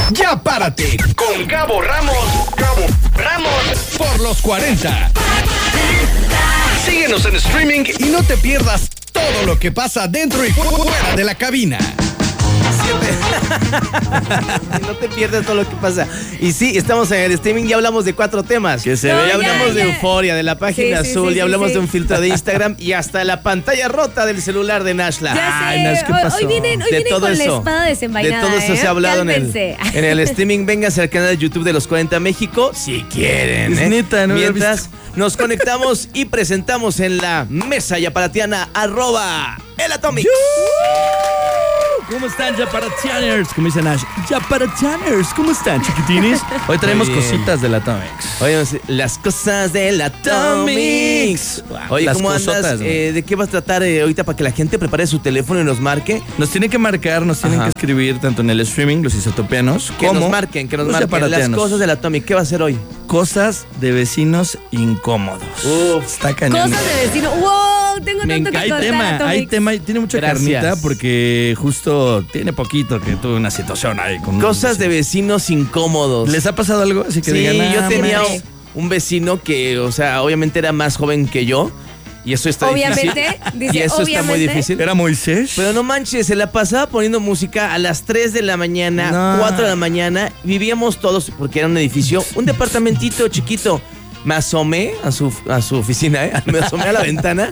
Ya párate con Gabo Ramos. Por los 40. Síguenos en streaming y no te pierdas todo lo que pasa dentro y fuera de la cabina. No te pierdas todo lo que pasa. Y sí, estamos en el streaming, ya hablamos de 4 temas. Que se ya vea hablamos de ya. Euforia, de la página azul, ya hablamos de un filtro de Instagram y hasta la pantalla rota del celular de Nashla. Ya sé. Ay, Nash, ¿qué pasó? Hoy vienen todo con eso, la espada desenvainada. De todo eso se ha hablado en Cálmense. el streaming. Vénganse al canal de YouTube de los 40 México si quieren. Es neta, no lo he Mientras nos conectamos y presentamos en la mesa yaparatiana @El Atomic. ¿Cómo están, Yaparatianers? Como dice Nash, Yaparatianers, ¿cómo están, chiquitines? Hoy traemos Muy bien. cositas de la Atomics. Oye, las cosas del Atomics. Oye, Las ¿cómo cosotas, andas? güey. ¿De qué vas a tratar ahorita para que la gente prepare su teléfono y nos marque? Nos tienen que marcar, nos tienen que escribir tanto en el streaming, los isotopianos, Que como nos marquen, los Las yaparatianos. cosas del Atomic. ¿Qué va a hacer hoy? Cosas de vecinos incómodos. Está cañón. Cosas de vecino. ¡Wow! Tengo Me tanto que Hay contar, hay Atomics. tema y tiene mucha Gracias. carnita porque justo tiene poquito que tuve una situación ahí con Cosas de vecinos incómodos. ¿Les ha pasado algo? Así que Sí, digan, yo tenía madre. un vecino que, o sea, obviamente era más joven que yo. Y eso está Obviamente, difícil. dice, y eso está muy obviamente. difícil. ¿Era Moisés? Pero no manches, se la pasaba poniendo música a las 3 de la mañana, No. 4 de la mañana. Vivíamos todos, porque era un edificio, un departamentito chiquito. Me asomé a su oficina, me asomé a la ventana.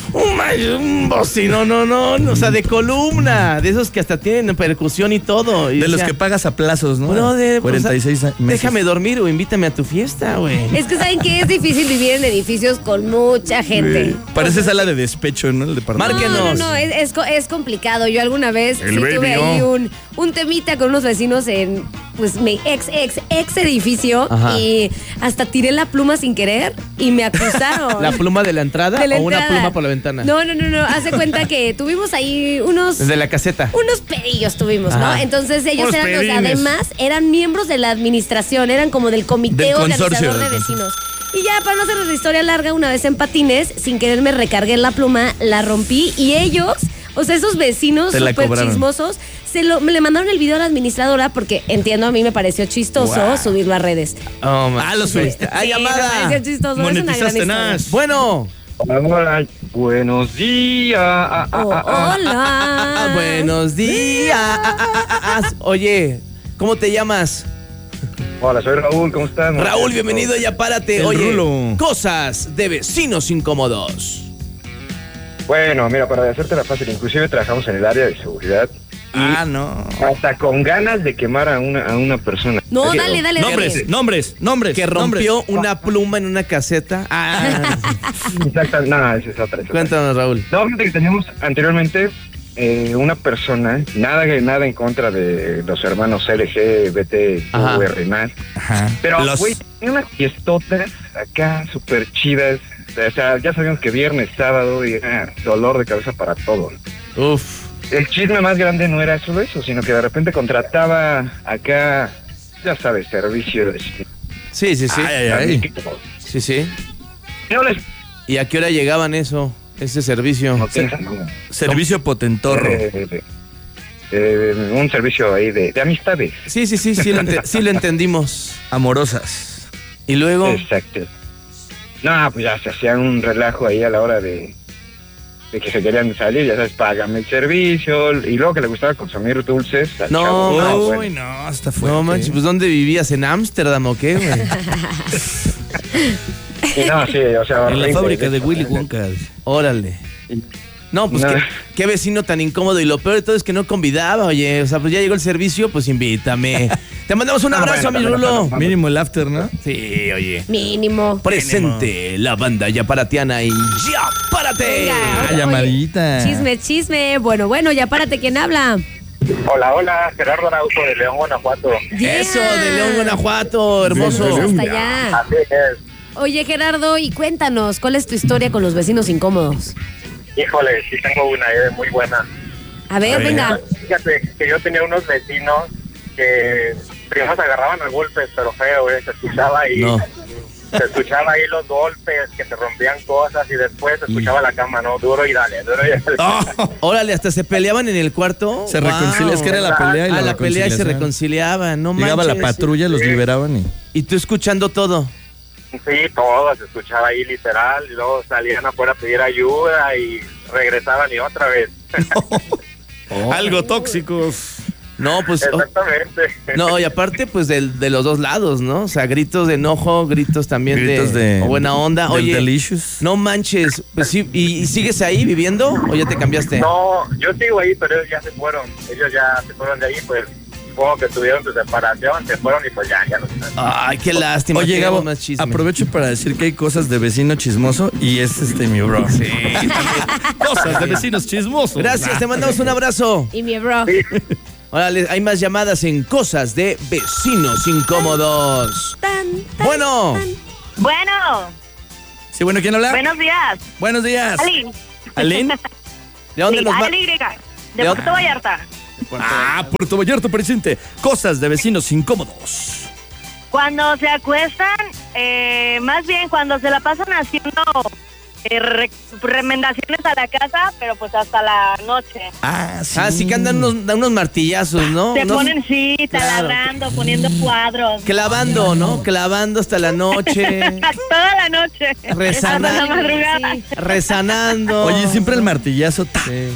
Un bocino, no, o sea, de columna, de esos que hasta tienen percusión y todo. Y De los decía, que pagas a plazos, ¿no? brother, 46 o sea, meses. déjame dormir o invítame a tu fiesta, güey. Es que saben que es difícil vivir en edificios con mucha gente. Parece sala de despecho, ¿no? El departamento. Márquenos. No, es complicado. Yo alguna vez El sí tuve baby, ahí un temita con unos vecinos en pues mi ex edificio. Ajá. Y hasta tiré la pluma sin querer y me acusaron. ¿La pluma de la entrada De la o una entrada. pluma por la ventana? No. Hace cuenta que tuvimos ahí unos Desde la caseta. pedillos tuvimos, ¿no? Ajá. Entonces ellos Unos eran, o sea, pedines. además, eran miembros de la administración, eran como del comité Del organizador consorcio. de vecinos. Y ya, para no hacerles la historia larga, una vez en patines, sin querer me recargué la pluma, la rompí y ellos, o sea, esos vecinos Te la súper cobraron. chismosos, me le mandaron el video a la administradora porque entiendo, a mí me pareció chistoso Wow. subirlo a redes. Oh, man. Lo subiste. ¡Ay, Sí, me llamada! pareció chistoso. Es una gran Monetizaste, historia. Nash. Bueno. Hola, buenos días. Hola. Buenos días. Oye, ¿cómo te llamas? Hola, soy Raúl, ¿cómo estás? Raúl, bienvenido, ya párate. El Oye, Rulo. cosas de vecinos incómodos. Bueno, mira, para hacerte la fácil, inclusive trabajamos en el área de seguridad. Ah, no. Hasta con ganas de quemar a una persona. No, Así, dale. Nombres. Que rompió una pluma en una caseta. Ah, Exacto, no, esa es otra. cuéntanos, Raúl. No, fíjate que teníamos anteriormente una persona, nada en contra de los hermanos LGBT, Ajá. UR+. Ajá. Pero, Los- güey, tenía unas fiestotas acá súper chidas. O sea, ya sabíamos que viernes, sábado, y era dolor de cabeza para todo. Uf. El chisme más grande no era solo eso, sino que de repente contrataba acá, ya sabes, servicio de... Sí. Ay. Sí. No les... ¿Y a qué hora llegaban ese servicio? No piensan, no. Servicio potentorro. Un servicio ahí de amistades. Sí, sí lo entendimos. Amorosas. Y luego, Exacto. No, pues ya se hacían un relajo ahí a la hora de que se querían salir, ya sabes, págame el servicio, y luego que le gustaba consumir dulces. al No, chavo, Uy, bueno. no, está fuerte. no manches, pues ¿dónde vivías? ¿En Ámsterdam o qué, güey? Y no, sí, o sea... En la horrible, fábrica de eso, Willy ¿no? Wonka. Órale. No, pues No. qué vecino tan incómodo. Y lo peor de todo es que no convidaba, oye. O sea, pues ya llegó el servicio, pues invítame. Te mandamos un Ah, abrazo, bueno, mi también, Rulo. también. Mínimo el after, ¿no? Sí, oye. Mínimo. Presente la banda yaparatiana y ¡Ya párate! Venga. Ah, Oye, llamadita. Chisme. Bueno, ya párate, ¿quién habla? Hola, Gerardo Araujo de León, Guanajuato. Yeah. Eso, de León, Guanajuato, hermoso. Saludos hasta allá. Así es. Oye, Gerardo, y cuéntanos, ¿cuál es tu historia con los vecinos incómodos? Híjole, sí tengo una muy buena. A ver, venga. Fíjate que yo tenía unos vecinos que primos se agarraban a golpes, pero feo, güey. Se escuchaba ahí. No. Se escuchaba ahí los golpes, que se rompían cosas y después se escuchaba la cama, ¿no? Duro y dale, duro y dale. Oh, Órale, hasta se peleaban en el cuarto. se Wow. reconcilia, es que era la pelea y la La pelea y se reconciliación. reconciliaban, no Llegaba la manches. patrulla, los Sí. liberaban y... Y tú escuchando todo. Sí, todo, se escuchaba ahí literal, y luego salían afuera a pedir ayuda y regresaban y otra vez. Algo tóxico. No, pues... Exactamente. No, y aparte, pues, de los dos lados, ¿no? O sea, gritos de enojo, gritos también Gritos de buena onda. del Oye, Delicious. no manches. Pues sí, ¿y sigues ahí viviendo o ya te cambiaste? No, yo sigo ahí, pero ellos ya se fueron. Ellos ya se fueron de ahí, pues supongo que tuvieron su separación, se fueron y pues ya no están. Ay, qué lástima. Oye, queremos Gabo, más chisme. aprovecho para decir que hay cosas de vecino chismoso y es mi bro. Sí, cosas de vecinos chismosos. Gracias, te mandamos un abrazo. Y mi bro. Órale, hay más llamadas en Cosas de Vecinos Incómodos. Tan, tan, Bueno. tan. Bueno, Sí, bueno, ¿quién habla? buenos días. Buenos días. Ali. ¿Aline? ¿De dónde Sí, nos va? Ali, ¿De de Puerto Vallarta. Puerto Vallarta presente. Cosas de vecinos incómodos. Cuando se acuestan, más bien cuando se la pasan haciendo remendaciones a la casa, pero pues hasta la noche. Ah, sí. Ah, sí que andan unos martillazos, ¿no? Se Unos- ponen, sí, Claro. taladrando, poniendo cuadros. Clavando, ¿no? Clavando hasta la noche. Toda la noche. Rezando. Hasta la madrugada. Sí. Rezanando. Oye, siempre el martillazo,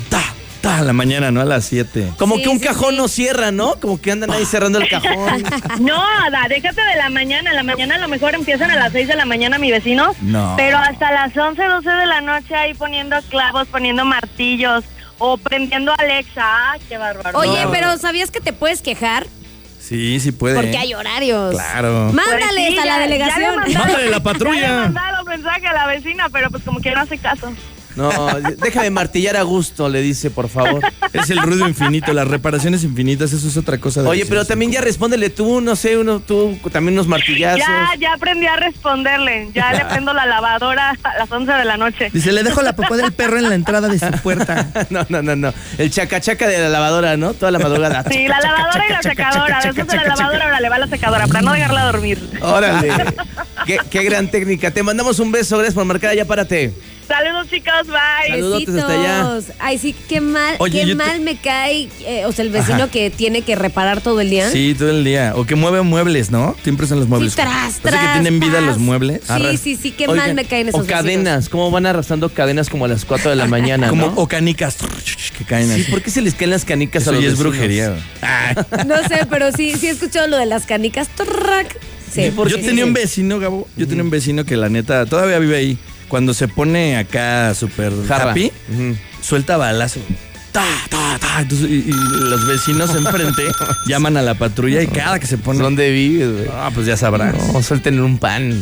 a la mañana, ¿no? A las 7. Como Sí, que un sí, cajón sí. no cierra, ¿no? Como que andan ahí cerrando el cajón. No, Ada, déjate de la mañana. En la mañana a lo mejor empiezan a las 6 de la mañana mi vecino. No. Pero hasta las 11, 12 de la noche ahí poniendo clavos, poniendo martillos o prendiendo Alexa. ¡Ay, qué bárbaro! Oye, No. pero ¿sabías que te puedes quejar? Sí, sí puede. Porque hay horarios. Claro. Mándales Pues sí, a la ya delegación. le mandaron- Mándale la patrulla. Ya le mandaron mensaje a la vecina, pero pues como que no hace caso. No, déjame martillar a gusto, le dice, por favor. Es el ruido infinito, las reparaciones infinitas, eso es otra cosa. De Oye, pero vecinos. también ya respóndele tú, no sé, tú también unos martillazos. Ya aprendí a responderle. Ya le prendo la lavadora a las 11 de la noche. Dice, le dejo la popó del perro en la entrada de su puerta. No. El chacachaca de la lavadora, ¿no? Toda la madrugada. Sí, la lavadora y la secadora. Después de la lavadora ahora le va la secadora para no dejarla dormir. Órale. Qué gran técnica. Te mandamos un beso, gracias por marcar, ya párate. Saludos, chicos, bye. Saludotes hasta allá. Besitos. Ay, sí, qué mal, Oye, qué yo te- mal me cae, o sea, el vecino que tiene que reparar todo el día. Sí, todo el día. O que mueve muebles, ¿no? Siempre son los muebles. Sí, tras, O sea, que tienen vida tras. los muebles. Sí, qué Oigan, mal me caen esos O cadenas, ¿cómo van arrastrando cadenas como a las 4 de la mañana, Como, no? o canicas que caen Sí, así. ¿por qué se les caen las canicas Eso a los ya es vecinos? brujería. vecinos. No sé, pero sí he escuchado lo de las canicas. Trac. Sí, ¿por Yo qué? tenía un vecino, Gabo. Yo tenía un vecino que la neta todavía vive ahí. Cuando se pone acá súper Jarra. happy, Ujú. suelta balazo. Entonces, y los vecinos enfrente llaman a la patrulla y cada que se pone. ¿Dónde vives, güey? Ah, pues ya sabrás. No, suelten un pan.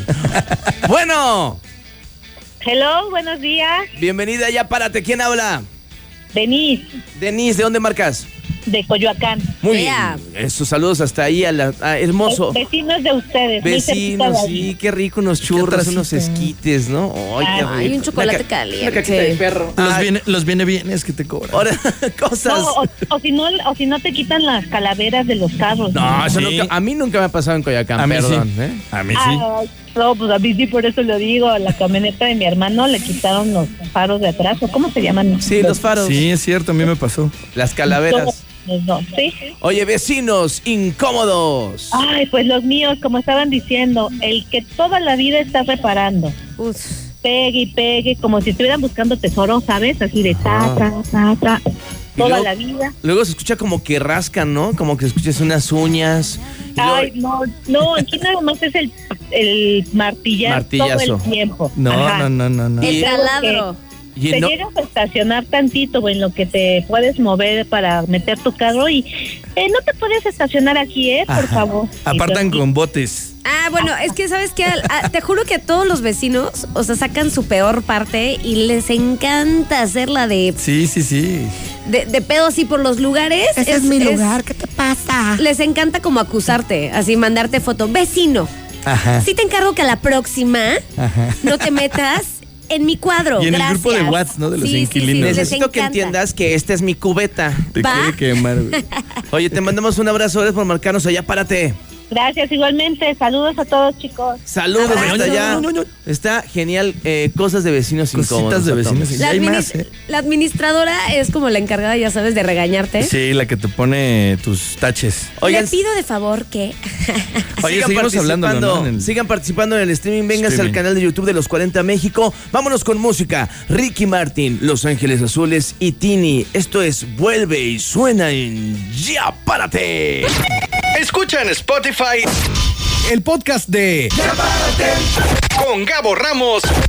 Bueno, Hello, buenos días. bienvenida, ya párate. ¿Quién habla? Denise, Denise, ¿de dónde marcas? de Coyoacán. Muy Yeah. bien. Esos saludos hasta ahí, hermoso. Vecinos de ustedes. muy cerquita Vecinos, de ahí. sí, qué rico unos churros, atrasito. unos esquites, ¿no? Ay, qué Ay, rico. un chocolate Una caliente. caquita de perro. Los viene bienes que te cobran. Ahora, cosas. No, o si no te quitan las calaveras de los carros. No, eso Sí. nunca, a mí nunca me ha pasado en Coyoacán, A mí perdón. sí. ¿eh? A mí sí. Ay, no, pues a mí sí, por eso lo digo. A la camioneta de mi hermano le quitaron los faros de atrás. ¿O cómo se llaman? Sí, los faros. Sí, es cierto, a mí me pasó. Las calaveras. Los dos, sí. Oye, vecinos incómodos. Ay, pues los míos, como estaban diciendo, el que toda la vida está reparando. Uf. Pegue y pegue, como si estuvieran buscando tesoro, ¿sabes? Así de Ah. ta. Y Toda luego- la vida. Luego se escucha como que rascan, ¿no? Como que escuchas unas uñas. Y luego- Ay, no, aquí nada más es el martillar todo Martillazo. el tiempo. No, Ajá. no. Y- El taladro. y Te no- llegas a estacionar tantito en lo que te puedes mover para meter tu carro y no te puedes estacionar aquí, por Ajá. favor. Apartan Y- con botes. Ah, bueno, es que sabes que te juro que a todos los vecinos, o sea, sacan su peor parte y les encanta hacerla de pedo así por los lugares. Ese es mi lugar, ¿qué te pasa? Les encanta como acusarte, así mandarte foto. Vecino, Ajá. sí te encargo que a la próxima Ajá. no te metas en mi cuadro. Y en el Gracias. grupo de WhatsApp, ¿no? De los inquilinos. les Necesito que encanta. entiendas que esta es mi cubeta. Te ¿Va? quiere quemar, güey. Oye, te mandamos un abrazo, gracias por marcarnos allá, párate. Gracias, igualmente. Saludos a todos, chicos. Saludos hasta allá. Está genial. Cosas de vecinos incómodos. Cositas de vecinos. Y hay más, La administradora es como la encargada, ya sabes, de regañarte. Sí, la que te pone tus taches. Oigan, le pido de favor que... Oye, seguimos hablando, ¿no? Sigan participando en el streaming. Vénganse al canal de YouTube de Los 40 México. Vámonos con música. Ricky Martin, Los Ángeles Azules y Tini. Esto es Vuelve y suena en Ya Párate. Escucha en Spotify el podcast de Ya Párate con Gabo Ramos